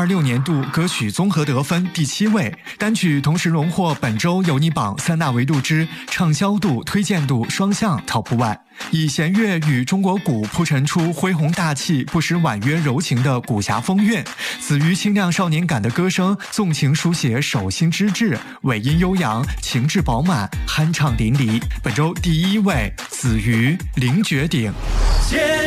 2026年度歌曲综合得分第7位，单曲同时荣获本周有你榜3大维度之畅销度、推荐度双向 Top One， 以弦乐与中国鼓铺陈出恢宏大气、不失婉约柔情的古侠风韵。子瑜清亮少年感的歌声，纵情书写手心之志，尾音悠扬，情致饱满，酣畅淋漓。本周第1位，子瑜《凌绝顶》。